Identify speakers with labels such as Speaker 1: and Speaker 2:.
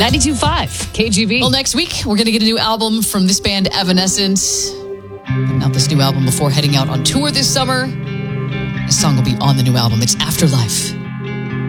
Speaker 1: 92.5 KGB.
Speaker 2: Well, next week, we're going to get a new album from this band, Evanescence. Putting out this new album before heading out on tour this summer. This song will be on the new album. It's Afterlife.